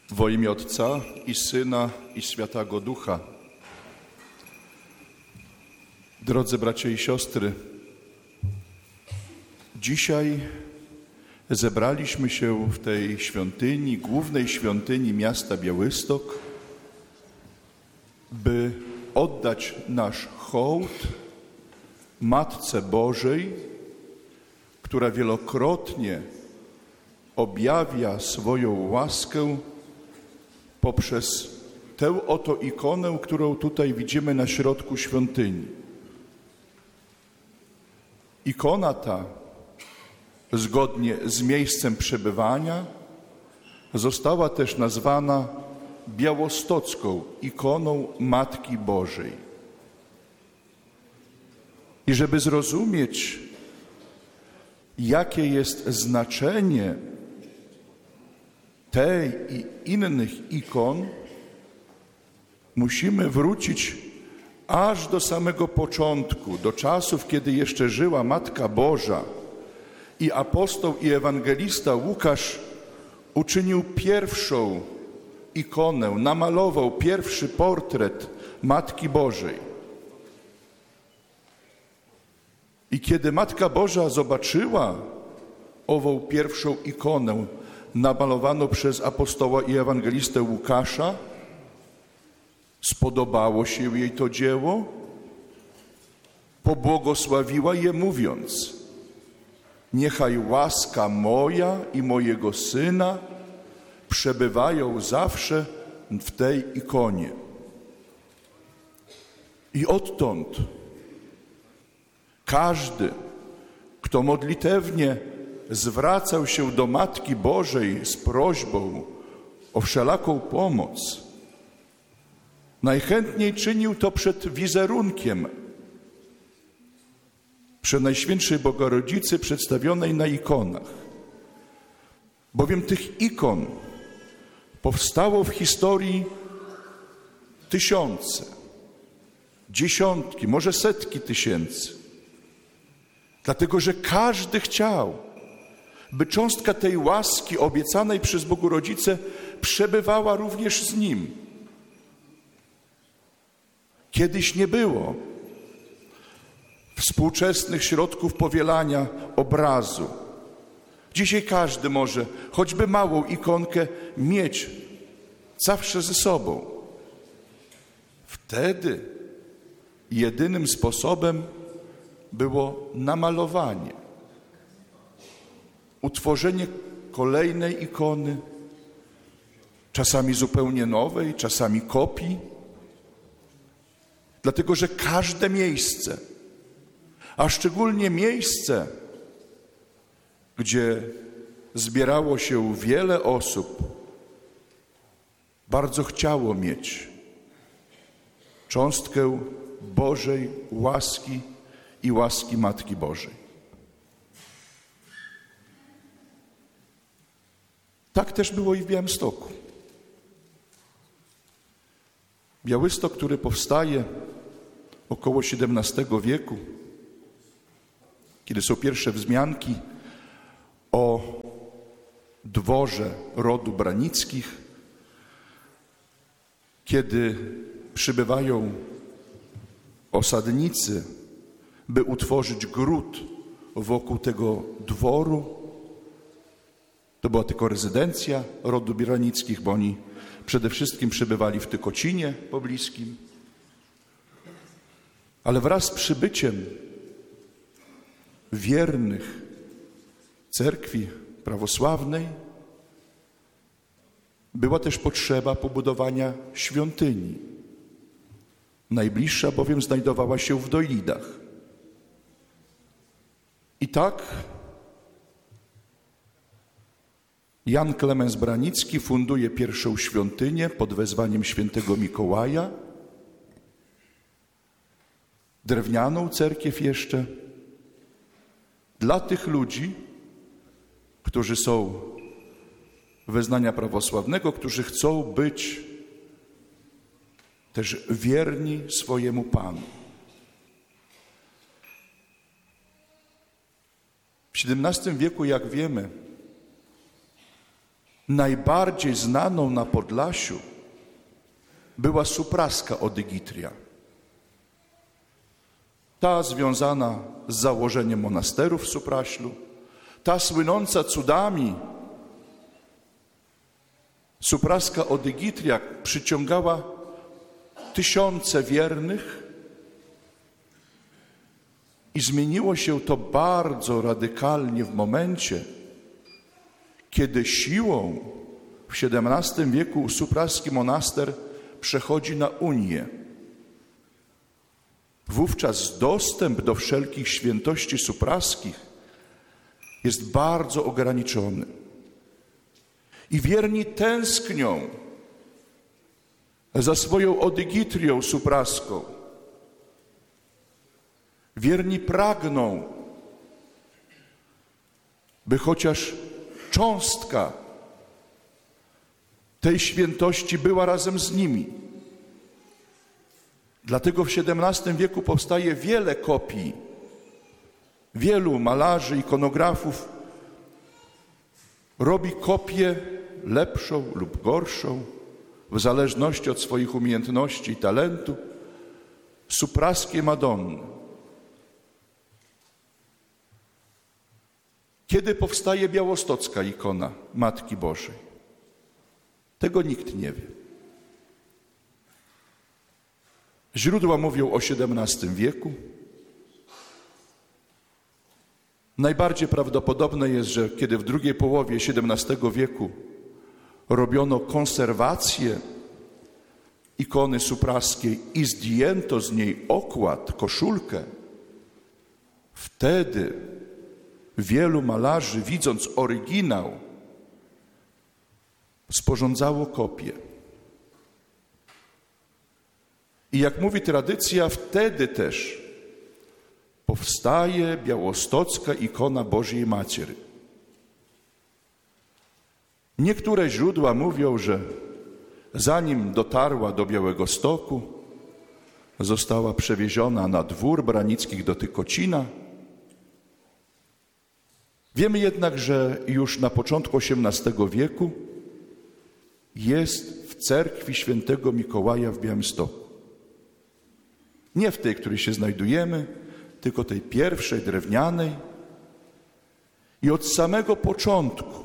W imię Otca i Syna i Świętego Ducha. Drodzy bracia i siostry, dzisiaj zebraliśmy się w tej świątyni, głównej świątyni miasta Białystok, by oddać nasz hołd Matce Bożej, która wielokrotnie objawia swoją łaskę poprzez tę oto ikonę, którą tutaj widzimy na środku świątyni. Ikona ta, zgodnie z miejscem przebywania, została też nazwana białostocką ikoną Matki Bożej. I żeby zrozumieć, jakie jest znaczenie tej i innych ikon, musimy wrócić aż do samego początku, do czasów, kiedy jeszcze żyła Matka Boża i apostoł i ewangelista Łukasz uczynił pierwszą ikonę, namalował pierwszy portret Matki Bożej. I kiedy Matka Boża zobaczyła ową pierwszą ikonę namalowaną przez apostoła i ewangelistę Łukasza, spodobało się jej to dzieło, pobłogosławiła je mówiąc: niechaj łaska moja i mojego Syna przebywają zawsze w tej ikonie. I odtąd każdy, kto modlitewnie zwracał się do Matki Bożej z prośbą o wszelaką pomoc, najchętniej czynił to przed wizerunkiem Przenajświętszej Bogorodzicy przedstawionej na ikonach. Bowiem tych ikon powstało w historii tysiące, dziesiątki, może setki tysięcy. Dlatego, że każdy chciał, by cząstka tej łaski obiecanej przez Bogu Rodzicę przebywała również z Nim. Kiedyś nie było współczesnych środków powielania obrazu. Dzisiaj każdy może choćby małą ikonkę mieć zawsze ze sobą. Wtedy jedynym sposobem było namalowanie, utworzenie kolejnej ikony, czasami zupełnie nowej, czasami kopii. Dlatego, że każde miejsce, a szczególnie miejsce, gdzie zbierało się wiele osób, bardzo chciało mieć cząstkę Bożej łaski i łaski Matki Bożej. Tak też było i w Białymstoku. Białystok, który powstaje około XVII wieku, kiedy są pierwsze wzmianki o dworze rodu Branickich, kiedy przybywają osadnicy, by utworzyć gród wokół tego dworu. To była tylko rezydencja rodu Branickich, bo oni przede wszystkim przebywali w Tykocinie pobliskim. Ale wraz z przybyciem wiernych cerkwi prawosławnej była też potrzeba pobudowania świątyni. Najbliższa bowiem znajdowała się w Dojlidach. I tak Jan Klemens Branicki funduje pierwszą świątynię pod wezwaniem świętego Mikołaja, drewnianą cerkiew jeszcze, dla tych ludzi, którzy są wyznania prawosławnego, którzy chcą być też wierni swojemu Panu. W XVII wieku, jak wiemy, Najbardziej znaną na Podlasiu była Supraska Odygitria. Ta związana z założeniem monasteru w Supraślu, ta słynąca cudami. Supraska Odygitria przyciągała tysiące wiernych i zmieniło się to bardzo radykalnie w momencie, kiedy siłą w XVII wieku supraski monaster przechodzi na Unię. Wówczas dostęp do wszelkich świętości supraskich jest bardzo ograniczony. I wierni tęsknią za swoją Odygitrią supraską. Wierni pragną, by chociaż cząstka tej świętości była razem z nimi. Dlatego w XVII wieku powstaje wiele kopii. Wielu malarzy, ikonografów robi kopię lepszą lub gorszą, w zależności od swoich umiejętności i talentu, supraskiej Madonny. Kiedy powstaje białostocka ikona Matki Bożej? Tego nikt nie wie. Źródła mówią o XVII wieku. Najbardziej prawdopodobne jest, że kiedy w drugiej połowie XVII wieku robiono konserwację ikony supraskiej i zdjęto z niej okład, koszulkę, wtedy wielu malarzy, widząc oryginał, sporządzało kopię. I jak mówi tradycja, wtedy też powstaje białostocka ikona Bożej Maciery. Niektóre źródła mówią, że zanim dotarła do Białegostoku, została przewieziona na dwór Branickich do Tykocina. Wiemy jednak, że już na początku XVIII wieku jest w cerkwi świętego Mikołaja w Białymstoku. Nie w tej, w której się znajdujemy, tylko tej pierwszej, drewnianej. I od samego początku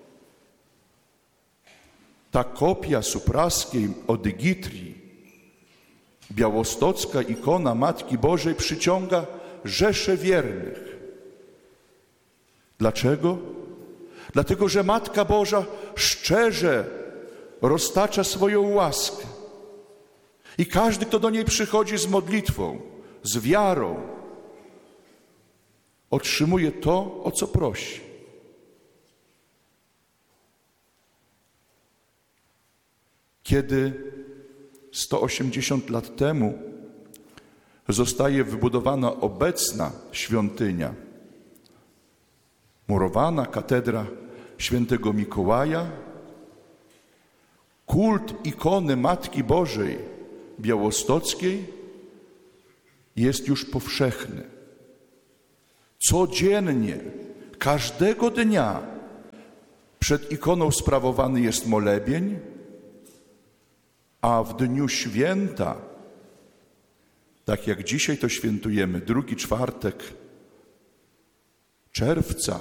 ta kopia supraskiej Odygitrii, białostocka ikona Matki Bożej przyciąga rzesze wiernych. Dlaczego? Dlatego, że Matka Boża szczerze roztacza swoją łaskę. I każdy, kto do niej przychodzi z modlitwą, z wiarą, otrzymuje to, o co prosi. Kiedy 180 lat temu zostaje wybudowana obecna świątynia, murowana katedra świętego Mikołaja, kult ikony Matki Bożej Białostockiej jest już powszechny. Codziennie, każdego dnia przed ikoną sprawowany jest molebień, a w dniu święta, tak jak dzisiaj to świętujemy, drugi czwartek czerwca,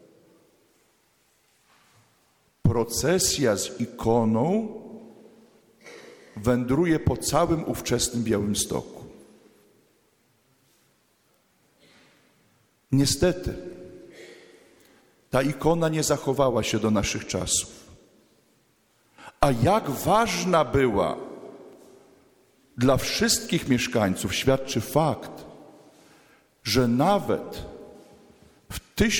procesja z ikoną wędruje po całym ówczesnym Białymstoku. Niestety, ta ikona nie zachowała się do naszych czasów. A jak ważna była dla wszystkich mieszkańców, świadczy fakt, że nawet w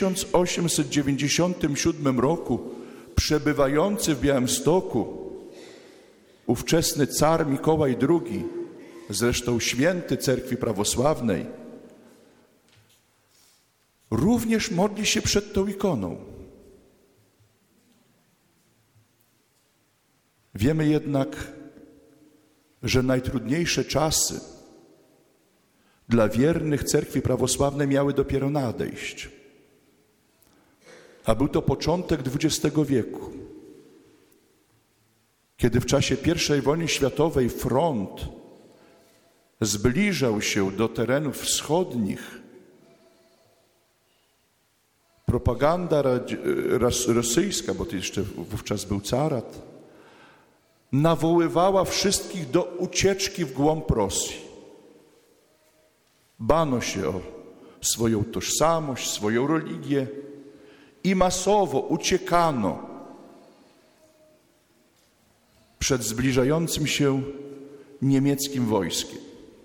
1897 roku przebywający w Białymstoku ówczesny car Mikołaj II, zresztą święty cerkwi prawosławnej, również modli się przed tą ikoną. Wiemy jednak, że najtrudniejsze czasy dla wiernych cerkwi prawosławnej miały dopiero nadejść. A był to początek XX wieku. Kiedy w czasie I wojny światowej front zbliżał się do terenów wschodnich, propaganda rosyjska, bo to jeszcze wówczas był carat, nawoływała wszystkich do ucieczki w głąb Rosji. Bano się o swoją tożsamość, swoją religię i masowo uciekano przed zbliżającym się niemieckim wojskiem.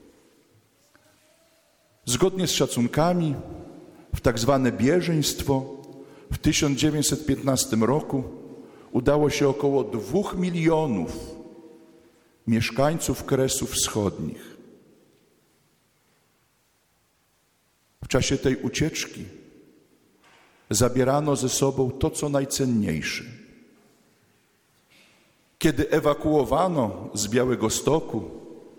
Zgodnie z szacunkami w tak zwane bieżeństwo w 1915 roku udało się około 2 milionów mieszkańców Kresów Wschodnich. W czasie tej ucieczki zabierano ze sobą to, co najcenniejsze. Kiedy ewakuowano z Białegostoku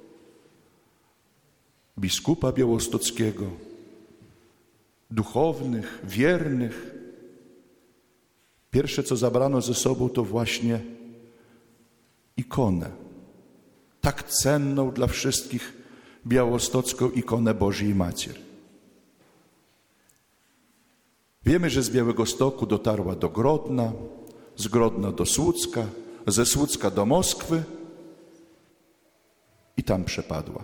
biskupa białostockiego, duchownych, wiernych, pierwsze, co zabrano ze sobą, to właśnie ikonę, tak cenną dla wszystkich białostocką ikonę Bożej Matiery. Wiemy, że z Białegostoku dotarła do Grodna, z Grodna do Słucka, ze Słucka do Moskwy i tam przepadła.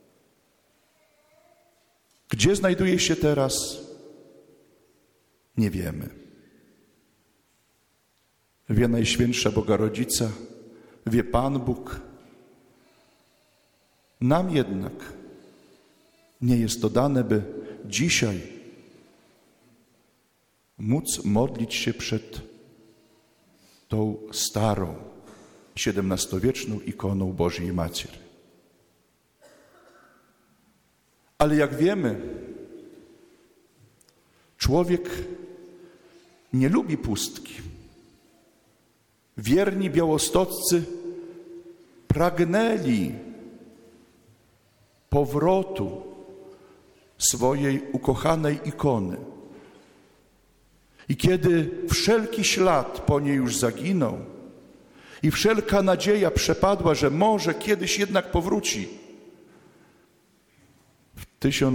Gdzie znajduje się teraz? Nie wiemy. Wie Najświętsza Boga-Rodzica, wie Pan Bóg. Nam jednak nie jest to dane, by dzisiaj móc modlić się przed tą starą, XVII-wieczną ikoną Bożej Matiery. Ale jak wiemy, człowiek nie lubi pustki. Wierni białostoccy pragnęli powrotu swojej ukochanej ikony. I kiedy wszelki ślad po niej już zaginął i wszelka nadzieja przepadła, że może kiedyś jednak powróci, w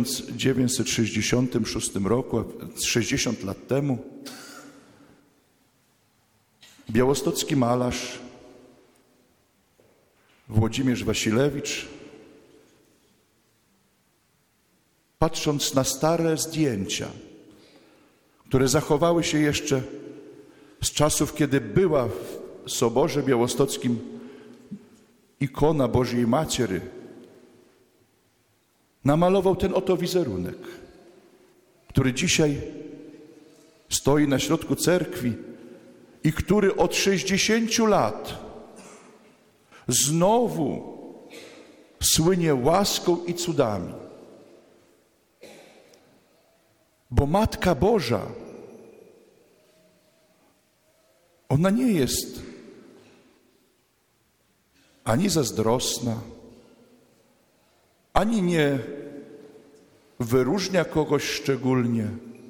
1966 roku, 60 lat temu, białostocki malarz Włodzimierz Wasilewicz, patrząc na stare zdjęcia, które zachowały się jeszcze z czasów, kiedy była w Soborze Białostockim ikona Bożej Matiery, namalował ten oto wizerunek, który dzisiaj stoi na środku cerkwi i który od 60 lat znowu słynie łaską i cudami. Bo Matka Boża, ona nie jest ani zazdrosna, ani nie wyróżnia kogoś szczególnie,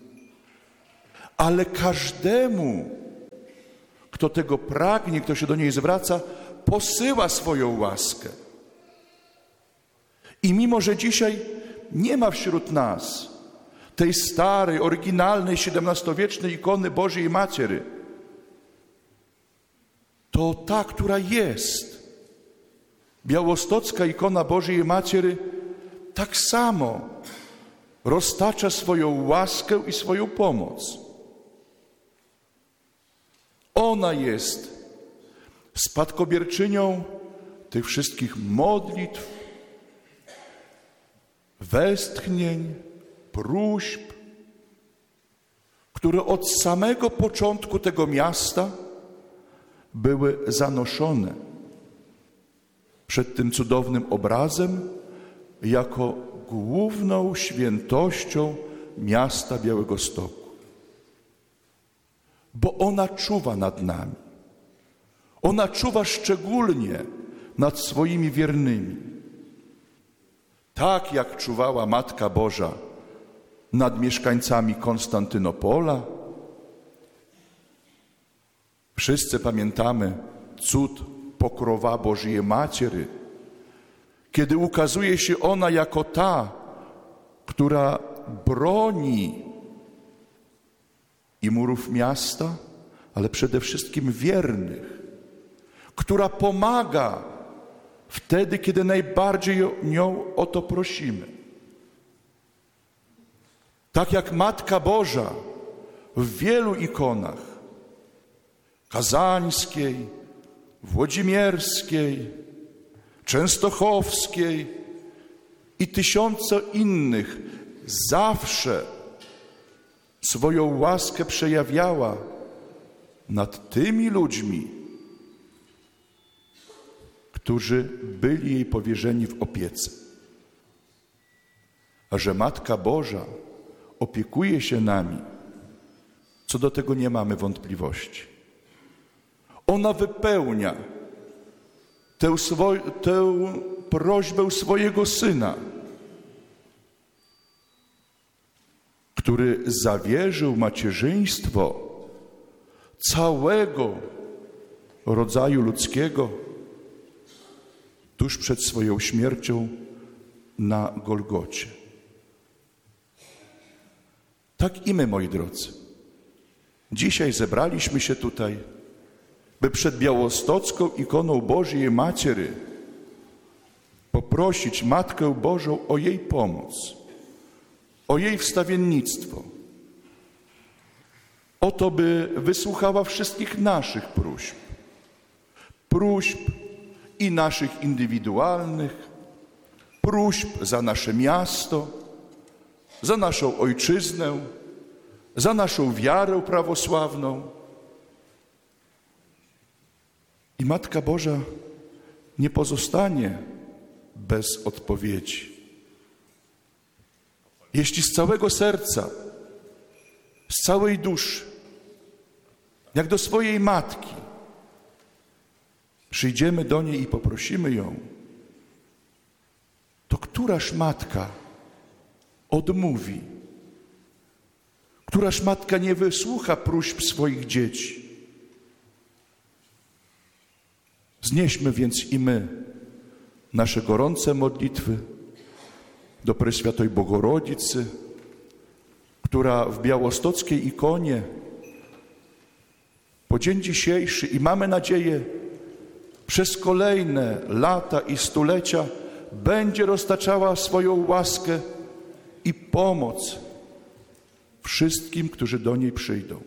ale każdemu, kto tego pragnie, kto się do niej zwraca, posyła swoją łaskę. I mimo, że dzisiaj nie ma wśród nas tej starej, oryginalnej, XVII-wiecznej ikony Bożej Matiery, to ta, która jest, białostocka ikona Bożej Matiery, tak samo roztacza swoją łaskę i swoją pomoc. Ona jest spadkobierczynią tych wszystkich modlitw, westchnień, próśb, które od samego początku tego miasta były zanoszone przed tym cudownym obrazem jako główną świętością miasta Białegostoku. Bo ona czuwa nad nami. Ona czuwa szczególnie nad swoimi wiernymi. Tak jak czuwała Matka Boża nad mieszkańcami Konstantynopola. Wszyscy pamiętamy cud pokrowa Bożej Maciery, kiedy ukazuje się ona jako ta, która broni i murów miasta, ale przede wszystkim wiernych, która pomaga wtedy, kiedy najbardziej nią o to prosimy. Tak jak Matka Boża w wielu ikonach kazańskiej, włodzimierskiej, częstochowskiej i tysiące innych zawsze swoją łaskę przejawiała nad tymi ludźmi, którzy byli jej powierzeni w opiece. A że Matka Boża opiekuje się nami, co do tego nie mamy wątpliwości. Ona wypełnia tę prośbę swojego Syna, który zawierzył macierzyństwo całego rodzaju ludzkiego tuż przed swoją śmiercią na Golgocie. Tak i my, moi drodzy, dzisiaj zebraliśmy się tutaj, by przed białostocką ikoną Bożej Maciery poprosić Matkę Bożą o jej pomoc, o jej wstawiennictwo, o to, by wysłuchała wszystkich naszych próśb i naszych indywidualnych, próśb za nasze miasto, za naszą ojczyznę, za naszą wiarę prawosławną. I Matka Boża nie pozostanie bez odpowiedzi. Jeśli z całego serca, z całej duszy, jak do swojej matki, przyjdziemy do niej i poprosimy ją, to któraż matka odmówi? Któraż matka nie wysłucha próśb swoich dzieci? Znieśmy więc i my nasze gorące modlitwy do Preświatej Bogorodzicy, która w białostockiej ikonie po dzień dzisiejszy i mamy nadzieję przez kolejne lata i stulecia będzie roztaczała swoją łaskę i pomoc wszystkim, którzy do niej przyjdą.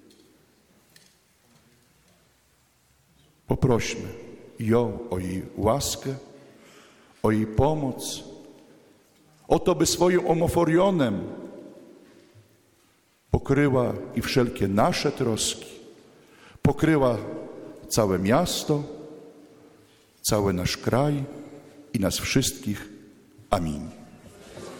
Poprośmy ją o jej łaskę, o jej pomoc, o to, by swoim omoforionem pokryła i wszelkie nasze troski, pokryła całe miasto, cały nasz kraj i nas wszystkich. Amin.